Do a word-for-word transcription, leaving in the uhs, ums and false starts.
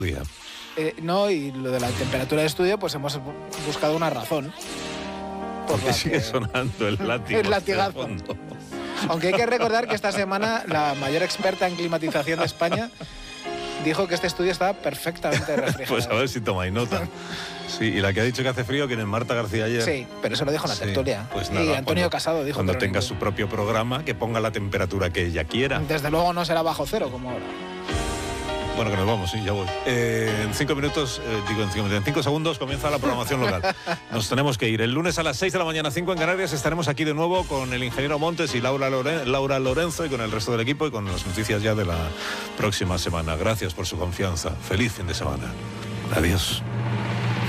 Eh, no, y lo de la temperatura de estudio, pues hemos buscado una razón. Por Porque sigue que... sonando el látigo. El latigazo. Aunque hay que recordar que esta semana la mayor experta en climatización de España dijo que este estudio estaba perfectamente refrigerado. Pues a ver si tomáis nota. Sí, y la que ha dicho que hace frío, ¿quién es? Marta García ayer. Sí, pero eso lo dijo en la sí, tertulia. Pues nada, y Antonio cuando, Casado dijo... Cuando que tenga ningún... su propio programa, que ponga la temperatura que ella quiera. Desde luego no será bajo cero como ahora. Bueno, que nos vamos, sí, ya voy. Eh, en cinco minutos, eh, digo en cinco minutos, en cinco segundos comienza la programación local. Nos tenemos que ir. El lunes a las seis de la mañana, cinco en Canarias, estaremos aquí de nuevo con el ingeniero Montes y Laura, Loren, Laura Lorenzo y con el resto del equipo y con las noticias ya de la próxima semana. Gracias por su confianza. Feliz fin de semana. Adiós.